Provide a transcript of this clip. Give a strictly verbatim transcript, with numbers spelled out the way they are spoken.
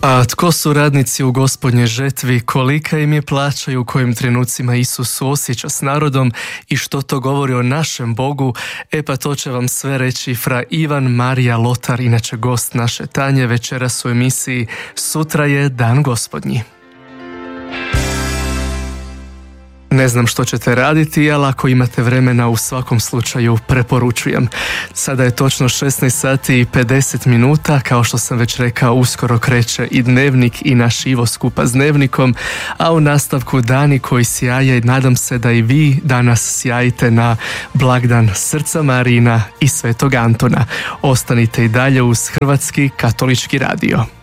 A tko su radnici u Gospodnjoj žetvi, kolika im je plaća i u kojim trenucima Isus suosjeća s narodom i što to govori o našem Bogu, e pa to će vam sve reći fra Ivan Marija Lotar, inače gost naše Tanje večeras u emisiji Sutra je dan Gospodnji. Ne znam što ćete raditi, ali ako imate vremena u svakom slučaju preporučujem. Sada je točno šesnaest sati i pedeset minuta, kao što sam već rekao, uskoro kreće i dnevnik i naš Ivo skupa s dnevnikom, a u nastavku dani koji sjaje, nadam se da i vi danas sjajite na blagdan Srca Marijina i Svetog Antuna. Ostanite i dalje uz Hrvatski katolički radio.